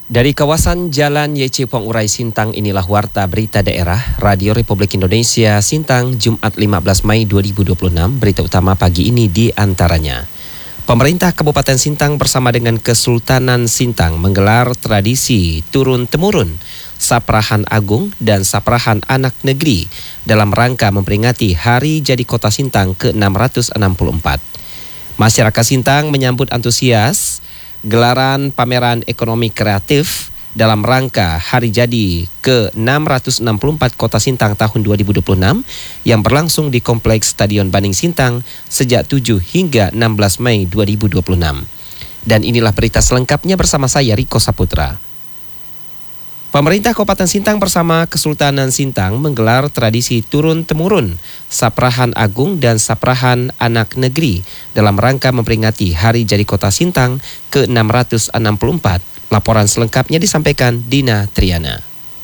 Dari kawasan Jalan YC Puang Urai Sintang, inilah Warta Berita Daerah Radio Republik Indonesia Sintang, Jumat 15 Mei 2026. Berita utama pagi ini di antaranya. Pemerintah Kabupaten Sintang bersama dengan Kesultanan Sintang menggelar tradisi turun-temurun Saprahan Agung dan Saprahan Anak Negeri dalam rangka memperingati Hari Jadi Kota Sintang ke-664. Masyarakat Sintang menyambut antusias gelaran pameran ekonomi kreatif dalam rangka Hari Jadi ke-664 Kota Sintang tahun 2026 yang berlangsung di Kompleks Stadion Baning Sintang sejak 7 hingga 16 Mei 2026. Dan inilah berita selengkapnya bersama saya Riko Saputra. Pemerintah Kabupaten Sintang bersama Kesultanan Sintang menggelar tradisi turun-temurun Saprahan Agung dan Saprahan Anak Negeri dalam rangka memperingati Hari Jadi Kota Sintang ke-664. Laporan selengkapnya disampaikan Dina Triana.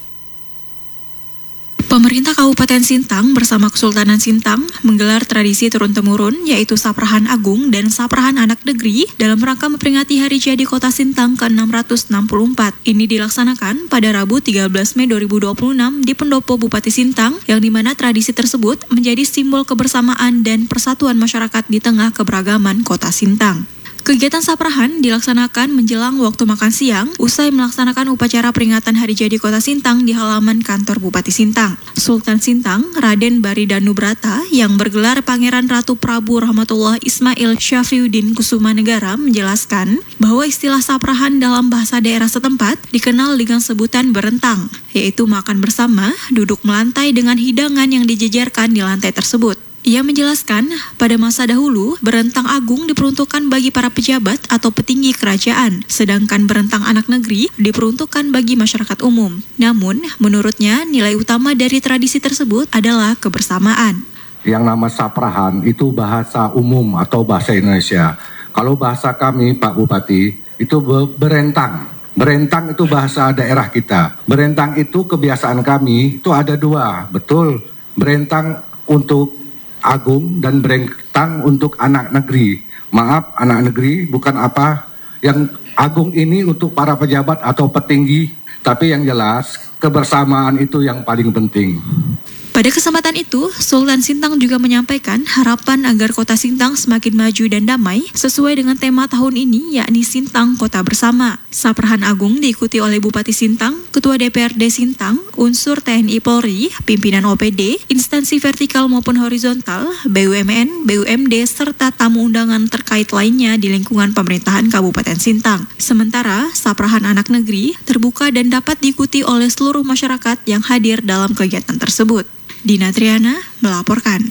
Pemerintah Kabupaten Sintang bersama Kesultanan Sintang menggelar tradisi turun-temurun yaitu Saprahan Agung dan Saprahan Anak Negeri dalam rangka memperingati Hari Jadi Kota Sintang ke-664. Ini dilaksanakan pada Rabu 13 Mei 2026 di Pendopo Bupati Sintang, yang dimana tradisi tersebut menjadi simbol kebersamaan dan persatuan masyarakat di tengah keberagaman Kota Sintang. Kegiatan Saprahan dilaksanakan menjelang waktu makan siang usai melaksanakan upacara peringatan Hari Jadi Kota Sintang di halaman kantor Bupati Sintang. Sultan Sintang, Raden Baridanubrata yang bergelar Pangeran Ratu Prabu Rahmatullah Ismail Syafriuddin Kusumanegara menjelaskan bahwa istilah Saprahan dalam bahasa daerah setempat dikenal dengan sebutan berentang, yaitu makan bersama, duduk melantai dengan hidangan yang dijejerkan di lantai tersebut. Ia menjelaskan, pada masa dahulu, berentang agung diperuntukkan bagi para pejabat atau petinggi kerajaan, sedangkan berentang anak negeri diperuntukkan bagi masyarakat umum. Namun, menurutnya, nilai utama dari tradisi tersebut adalah kebersamaan. Yang nama Saprahan itu bahasa umum atau bahasa Indonesia. Kalau bahasa kami, Pak Bupati, itu berentang. Berentang itu bahasa daerah kita. Berentang itu kebiasaan kami, itu ada dua, betul. Berentang untuk agung dan berentang untuk anak negeri. Maaf, anak negeri bukan apa. Yang agung ini untuk para pejabat atau petinggi. Tapi yang jelas, kebersamaan itu yang paling penting. Pada kesempatan itu, Sultan Sintang juga menyampaikan harapan agar Kota Sintang semakin maju dan damai sesuai dengan tema tahun ini, yakni Sintang Kota Bersama. Saprahan Agung diikuti oleh Bupati Sintang, Ketua DPRD Sintang, unsur TNI Polri, pimpinan OPD, instansi vertikal maupun horizontal, BUMN, BUMD, serta tamu undangan terkait lainnya di lingkungan pemerintahan Kabupaten Sintang. Sementara, Saprahan Anak Negeri terbuka dan dapat diikuti oleh seluruh masyarakat yang hadir dalam kegiatan tersebut. Dina Triana melaporkan.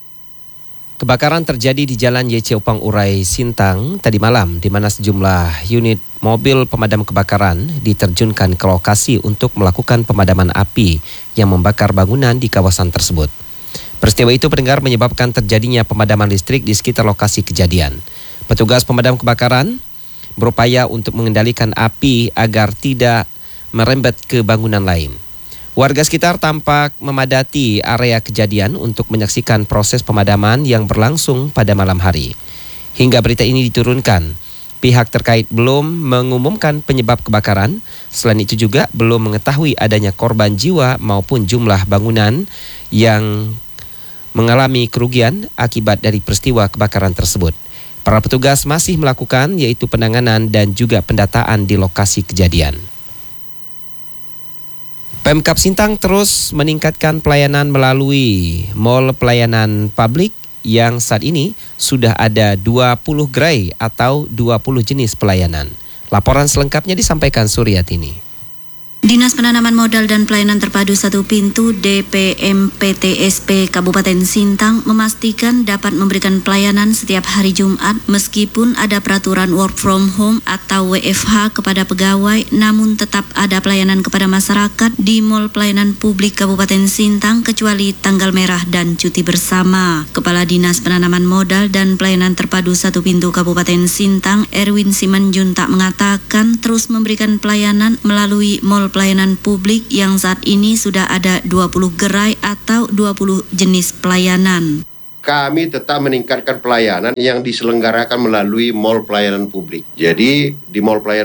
Kebakaran terjadi di Jalan YC Puang Urai Sintang tadi malam, di mana sejumlah unit mobil pemadam kebakaran diterjunkan ke lokasi untuk melakukan pemadaman api yang membakar bangunan di kawasan tersebut. Peristiwa itu menyebabkan terjadinya pemadaman listrik di sekitar lokasi kejadian. Petugas pemadam kebakaran berupaya untuk mengendalikan api agar tidak merembet ke bangunan lain. Warga sekitar tampak memadati area kejadian untuk menyaksikan proses pemadaman yang berlangsung pada malam hari. Hingga berita ini diturunkan, pihak terkait belum mengumumkan penyebab kebakaran. Selain itu juga belum mengetahui adanya korban jiwa maupun jumlah bangunan yang mengalami kerugian akibat dari peristiwa kebakaran tersebut. Para petugas masih melakukan yaitu penanganan dan juga pendataan di lokasi kejadian. Pemkab Sintang terus meningkatkan pelayanan melalui mall pelayanan publik yang saat ini sudah ada 20 gerai atau 20 jenis pelayanan. Laporan selengkapnya disampaikan Suryatini. Dinas Penanaman Modal dan Pelayanan Terpadu Satu Pintu DPMPTSP Kabupaten Sintang memastikan dapat memberikan pelayanan setiap hari Jumat meskipun ada peraturan work from home atau WFH kepada pegawai, namun tetap ada pelayanan kepada masyarakat di Mall Pelayanan Publik Kabupaten Sintang kecuali tanggal merah dan cuti bersama. Kepala Dinas Penanaman Modal dan Pelayanan Terpadu Satu Pintu Kabupaten Sintang, Erwin Simanjuntak mengatakan terus memberikan pelayanan melalui Mall Pelayanan Publik yang saat ini sudah ada 20 gerai atau 20 jenis pelayanan. Kami tetap meningkatkan pelayanan yang diselenggarakan melalui Mall Pelayanan Publik. Jadi di Mall Pelayanan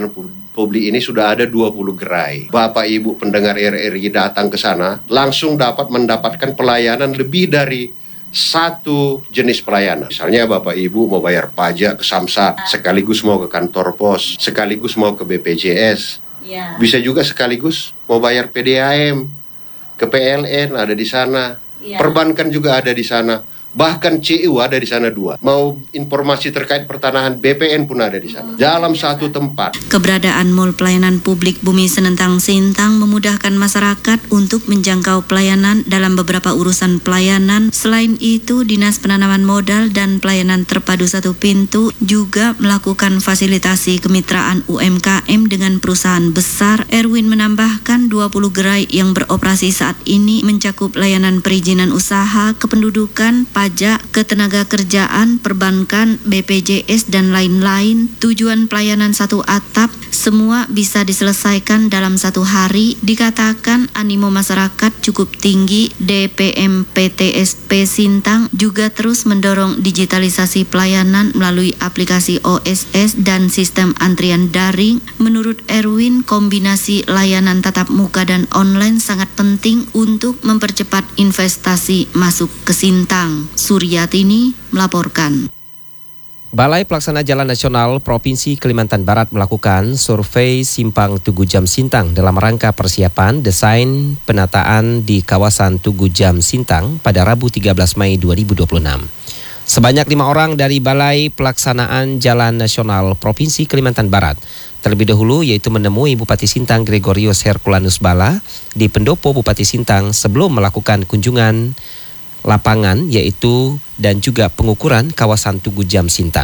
publik ini sudah ada 20 gerai. Bapak Ibu pendengar RRI datang ke sana, langsung dapat mendapatkan pelayanan lebih dari satu jenis pelayanan. Misalnya Bapak Ibu mau bayar pajak ke Samsat, sekaligus mau ke kantor pos, sekaligus mau ke BPJS. Bisa juga sekaligus mau bayar PDAM, ke PLN ada di sana. Perbankan juga ada di sana. Bahkan CU ada di sana 2. Mau informasi terkait pertanahan BPN pun ada di sana. Dalam satu tempat. Keberadaan Mall Pelayanan Publik Bumi Senentang Sintang memudahkan masyarakat untuk menjangkau pelayanan dalam beberapa urusan pelayanan. Selain itu, Dinas Penanaman Modal dan Pelayanan Terpadu Satu Pintu juga melakukan fasilitasi kemitraan UMKM dengan perusahaan besar. Erwin menambahkan 20 gerai yang beroperasi saat ini mencakup layanan perizinan usaha, kependudukan, pajak, ketenaga kerjaan, perbankan, BPJS, dan lain-lain. Tujuan pelayanan satu atap semua bisa diselesaikan dalam satu hari. Dikatakan animo masyarakat cukup tinggi. DPM PTSP Sintang juga terus mendorong digitalisasi pelayanan melalui aplikasi OSS dan sistem antrian daring. Menurut Erwin, kombinasi layanan tatap muka dan online sangat penting untuk mempercepat investasi masuk ke Sintang. Suryatini melaporkan. Balai Pelaksana Jalan Nasional Provinsi Kalimantan Barat melakukan survei Simpang Tugu Jam Sintang dalam rangka persiapan desain penataan di kawasan Tugu Jam Sintang pada Rabu 13 Mei 2026. Sebanyak 5 orang dari Balai Pelaksanaan Jalan Nasional Provinsi Kalimantan Barat terlebih dahulu yaitu menemui Bupati Sintang Gregorius Herculanus Bala di pendopo Bupati Sintang sebelum melakukan kunjungan lapangan yaitu dan juga pengukuran kawasan Tugu Jam Sintang.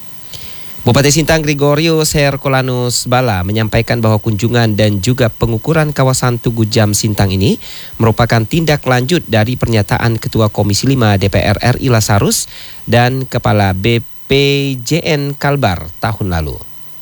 Bupati Sintang Gregorius Herculanus Bala menyampaikan bahwa kunjungan dan juga pengukuran kawasan Tugu Jam Sintang ini merupakan tindak lanjut dari pernyataan Ketua Komisi 5 DPR RI Lasarus dan Kepala BPJN Kalbar tahun lalu.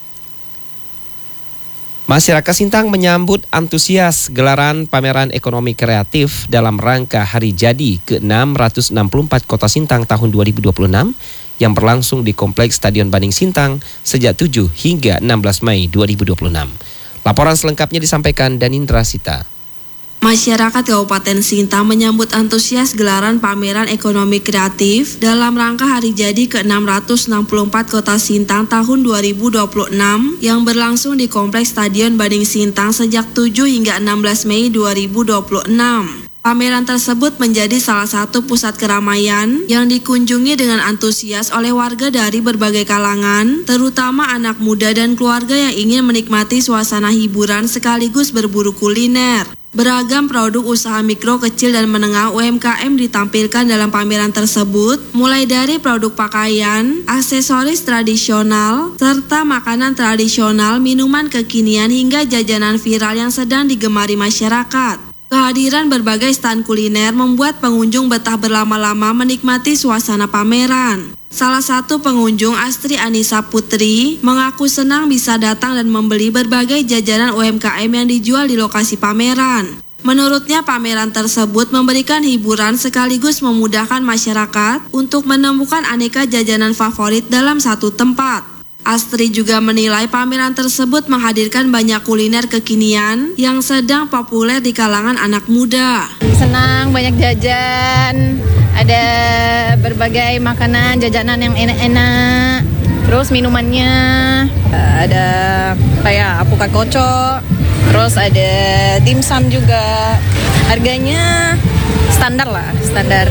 Masyarakat Sintang menyambut antusias gelaran pameran ekonomi kreatif dalam rangka Hari Jadi ke-664 Kota Sintang tahun 2026 yang berlangsung di Kompleks Stadion Baning Sintang sejak 7 hingga 16 Mei 2026. Laporan selengkapnya disampaikan Danindra Sita. Masyarakat Kabupaten Sintang menyambut antusias gelaran pameran ekonomi kreatif dalam rangka Hari Jadi ke-664 Kota Sintang tahun 2026 yang berlangsung di Kompleks Stadion Baning Sintang sejak 7 hingga 16 Mei 2026. Pameran tersebut menjadi salah satu pusat keramaian yang dikunjungi dengan antusias oleh warga dari berbagai kalangan, terutama anak muda dan keluarga yang ingin menikmati suasana hiburan sekaligus berburu kuliner. Beragam produk usaha mikro, kecil, dan menengah UMKM ditampilkan dalam pameran tersebut, mulai dari produk pakaian, aksesoris tradisional, serta makanan tradisional, minuman kekinian, hingga jajanan viral yang sedang digemari masyarakat. Kehadiran berbagai stand kuliner membuat pengunjung betah berlama-lama menikmati suasana pameran. Salah satu pengunjung, Astri Anissa Putri, mengaku senang bisa datang dan membeli berbagai jajanan UMKM yang dijual di lokasi pameran. Menurutnya, pameran tersebut memberikan hiburan sekaligus memudahkan masyarakat untuk menemukan aneka jajanan favorit dalam satu tempat. Astri juga menilai pameran tersebut menghadirkan banyak kuliner kekinian yang sedang populer di kalangan anak muda. Senang, banyak jajan, ada berbagai makanan, jajanan yang enak-enak, terus minumannya ada kayak apukat kocok, terus ada dimsum juga. Harganya standar lah, standar.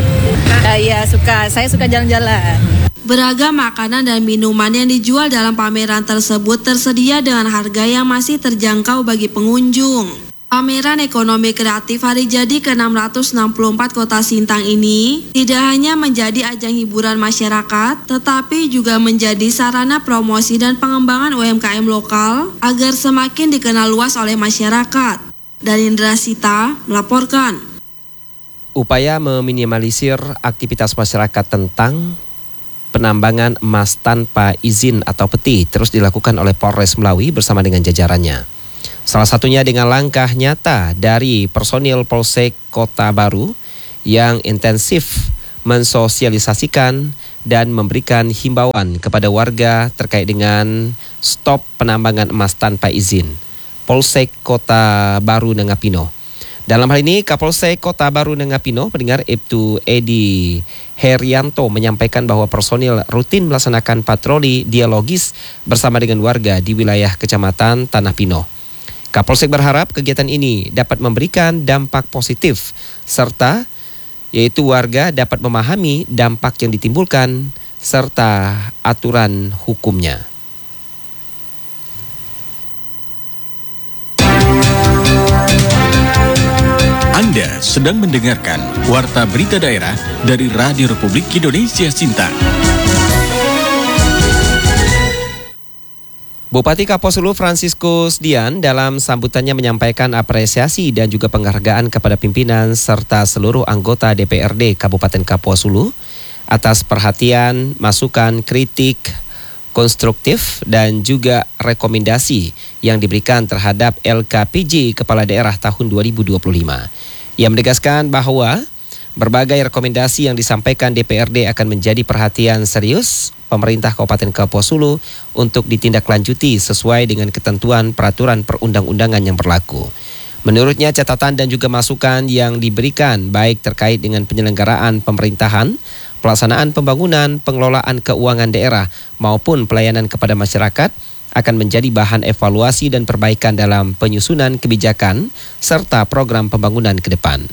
Saya suka jalan-jalan. Beragam makanan dan minuman yang dijual dalam pameran tersebut tersedia dengan harga yang masih terjangkau bagi pengunjung. Pameran ekonomi kreatif Hari Jadi ke-664 Kota Sintang ini tidak hanya menjadi ajang hiburan masyarakat, tetapi juga menjadi sarana promosi dan pengembangan UMKM lokal agar semakin dikenal luas oleh masyarakat. Danindra Sita melaporkan. Upaya meminimalisir aktivitas masyarakat tentang penambangan emas tanpa izin atau peti terus dilakukan oleh Polres Melawi bersama dengan jajarannya. Salah satunya dengan langkah nyata dari personil Polsek Kota Baru yang intensif mensosialisasikan dan memberikan himbauan kepada warga terkait dengan stop penambangan emas tanpa izin. Polsek Kota Baru Nangapino. Dalam hal ini, Kapolsek Kota Baru Nangapino, pendengar Ibtu Edi Herianto menyampaikan bahwa personil rutin melaksanakan patroli dialogis bersama dengan warga di wilayah Kecamatan Tanah Pino. Kapolsek berharap kegiatan ini dapat memberikan dampak positif serta yaitu warga dapat memahami dampak yang ditimbulkan serta aturan hukumnya. Anda sedang mendengarkan Warta Berita Daerah dari Radio Republik Indonesia Sintang. Bupati Kapuasulu Franciscus Dian dalam sambutannya menyampaikan apresiasi dan juga penghargaan kepada pimpinan serta seluruh anggota DPRD Kabupaten Kapuasulu atas perhatian, masukan, kritik, konstruktif dan juga rekomendasi yang diberikan terhadap LKPJ Kepala Daerah tahun 2025. Ia menegaskan bahwa berbagai rekomendasi yang disampaikan DPRD akan menjadi perhatian serius pemerintah Kabupaten Kapuasulu untuk ditindaklanjuti sesuai dengan ketentuan peraturan perundang-undangan yang berlaku. Menurutnya catatan dan juga masukan yang diberikan baik terkait dengan penyelenggaraan pemerintahan, pelaksanaan pembangunan, pengelolaan keuangan daerah maupun pelayanan kepada masyarakat akan menjadi bahan evaluasi dan perbaikan dalam penyusunan kebijakan serta program pembangunan ke depan.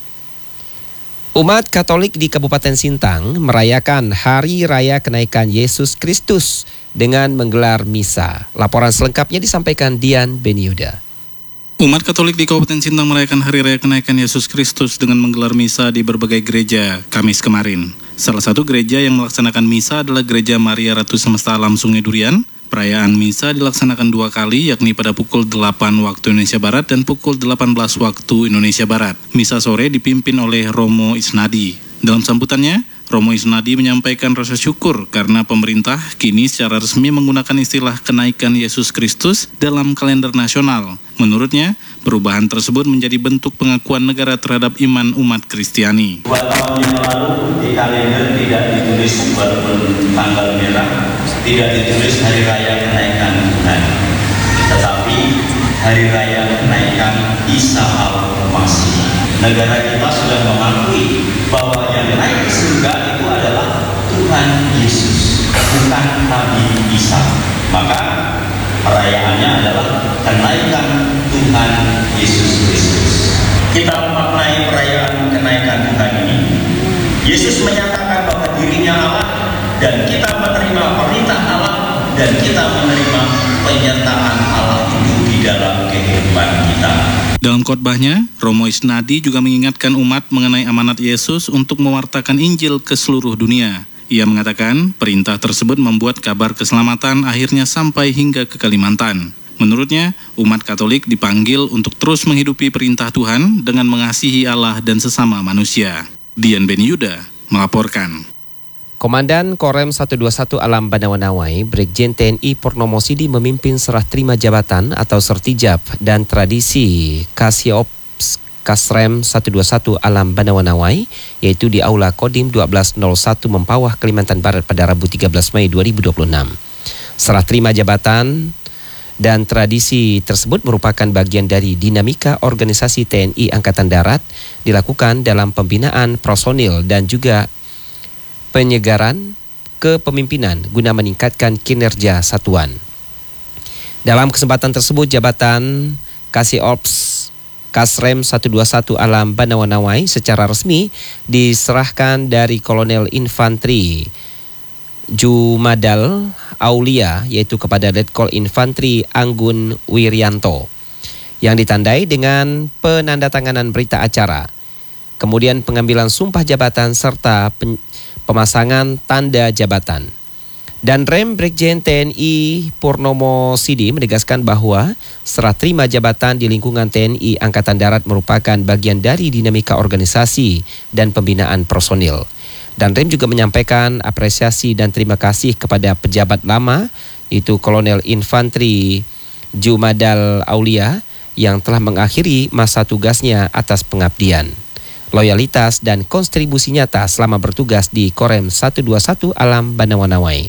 Umat Katolik di Kabupaten Sintang merayakan Hari Raya Kenaikan Yesus Kristus dengan menggelar misa. Laporan selengkapnya disampaikan Dian Beniuda. Umat Katolik di Kabupaten Sintang merayakan Hari Raya Kenaikan Yesus Kristus dengan menggelar misa di berbagai gereja Kamis kemarin. Salah satu gereja yang melaksanakan misa adalah Gereja Maria Ratu Semesta Alam Sungai Durian. Perayaan misa dilaksanakan 2 kali, yakni pada pukul 8 waktu Indonesia Barat dan pukul 18 waktu Indonesia Barat. Misa sore dipimpin oleh Romo Isnadi. Dalam sambutannya, Romo Isnadi menyampaikan rasa syukur karena pemerintah kini secara resmi menggunakan istilah kenaikan Yesus Kristus dalam kalender nasional. Menurutnya, perubahan tersebut menjadi bentuk pengakuan negara terhadap iman umat Kristiani. 2 tahun yang lalu di kalender tidak ditulis walaupun tanggal merah, tidak ditulis Hari Raya Kenaikan Tuhan, tetapi Hari Raya Kenaikan Isa Al-Masih. Negara kita sudah mengakui bahwa yang naik ke surga itu adalah Tuhan Yesus, bukan Nabi Isa. Maka perayaannya adalah kenaikan Tuhan Yesus Kristus. Kita memaknai perayaan kenaikan Tuhan ini. Yesus menyatakan bahwa dirinya Allah dan kita menerima perintah Allah dan kita menerima penyertaan Allah itu di dalam kehidupan kita. Dalam khotbahnya, Romo Isnadi juga mengingatkan umat mengenai amanat Yesus untuk mewartakan Injil ke seluruh dunia. Ia mengatakan perintah tersebut membuat kabar keselamatan akhirnya sampai hingga ke Kalimantan. Menurutnya, umat Katolik dipanggil untuk terus menghidupi perintah Tuhan dengan mengasihi Allah dan sesama manusia. Dian Beniuda melaporkan. Komandan Korem 121 Alam Banawanawai, Brigjen TNI Purnomo Sidi memimpin serah terima jabatan atau sertijab dan tradisi Kasiops Kasrem 121 Alam Banawanawai, yaitu di Aula Kodim 1201 Mempawah, Kalimantan Barat pada Rabu 13 Mei 2026. Serah terima jabatan dan tradisi tersebut merupakan bagian dari dinamika organisasi TNI Angkatan Darat dilakukan dalam pembinaan personil dan juga penyegaran kepemimpinan guna meningkatkan kinerja satuan. Dalam kesempatan tersebut, jabatan Kasiops Kasrem 121 Alam Banawanawai secara resmi diserahkan dari Kolonel Infantri Jumadal Aulia, yaitu kepada Letkol Infantri Anggun Wiryanto, yang ditandai dengan penandatanganan berita acara. Kemudian pengambilan sumpah jabatan serta pemasangan tanda jabatan. Dan Rem Brigjen TNI Purnomo Sidi menegaskan bahwa serah terima jabatan di lingkungan TNI Angkatan Darat merupakan bagian dari dinamika organisasi dan pembinaan personil. Dan Rem juga menyampaikan apresiasi dan terima kasih kepada pejabat lama, yaitu Kolonel Infantri Jumadal Aulia, yang telah mengakhiri masa tugasnya atas pengabdian. loyalitas, dan kontribusi nyata selama bertugas di Korem 121 Alam Banawanawai.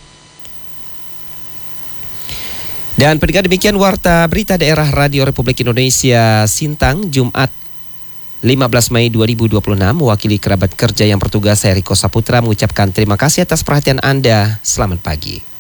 Dan pendengar, demikian Warta Berita Daerah Radio Republik Indonesia Sintang, Jumat 15 Mei 2026. Mewakili kerabat kerja yang bertugas, saya Riko Saputra mengucapkan terima kasih atas perhatian Anda. Selamat pagi.